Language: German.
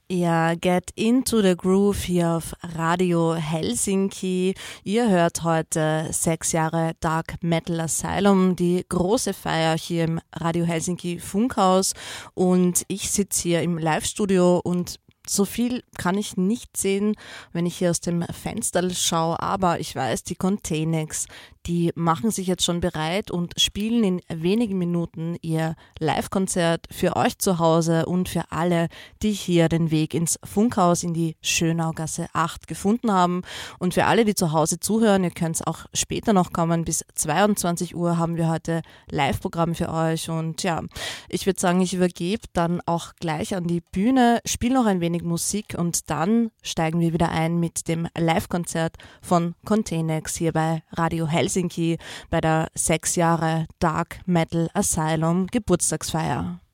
Ja, Get into the Groove hier auf Radio Helsinki. Ihr hört heute 6 Jahre Dark Metal Asylum, die große Feier hier im Radio Helsinki Funkhaus. Und ich sitze hier im Live-Studio und so viel kann ich nicht sehen, wenn ich hier aus dem Fenster schaue, aber ich weiß, die Containx, die machen sich jetzt schon bereit und spielen in wenigen Minuten ihr Live-Konzert für euch zu Hause und für alle, die hier den Weg ins Funkhaus in die Schönaugasse 8 gefunden haben. Und für alle, die zu Hause zuhören, ihr könnt auch später noch kommen, bis 22 Uhr haben wir heute Live-Programm für euch. Und ja, ich würde sagen, ich übergebe dann auch gleich an die Bühne, spiele noch ein wenig Musik und dann steigen wir wieder ein mit dem Live-Konzert von Containx hier bei Radio Helsinki bei der 6 Jahre Dark Metal Asylum Geburtstagsfeier.